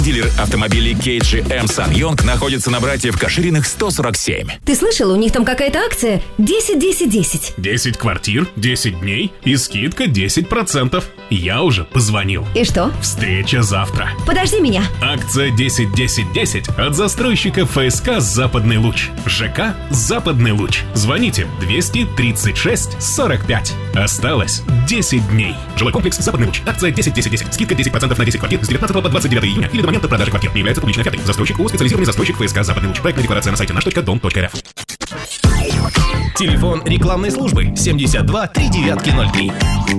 Дилер автомобилей KGM Сан-Йонг находится на братьев Кашириных 147. Ты слышал, у них там какая-то акция 10-10-10. 10 квартир, 10 дней и скидка 10%. Я уже позвонил. И что? Встреча завтра. Подожди меня. Акция 10-10-10 от застройщика ФСК «Западный луч». ЖК «Западный луч». Звоните 236-45. Осталось 10 дней. Жилой комплекс «Западный луч». Акция 10-10-10. Скидка 10% на 10 квартир с 19 по 29 июня или до момента продажи квартир. Не является публичной офертой. Застройщик ООО «Специализированный застройщик ФСК «Западный луч». Проектная декларация на сайте наш.дом.рф. Телефон рекламной службы 72 3903.